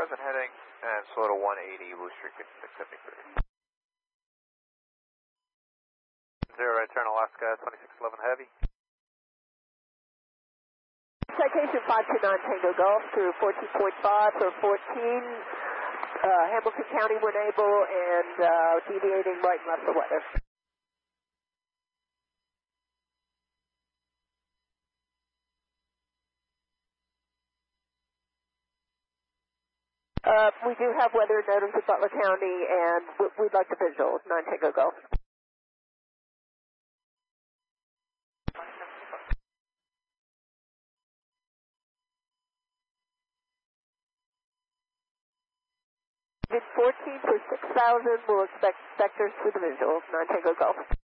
heading, and slow to 180, Blue Streak 5673. 0 right turn Alaska 2611 Heavy. Citation 529 Tango Golf through 14.5 for 14, Hamilton County when able, and deviating right and left for weather. We do have weather notice in Butler County, and we'd like the visuals, 9 Tango Golf. Mid 14 for 6,000, we'll expect vectors for the visuals, 9 Tango Golf.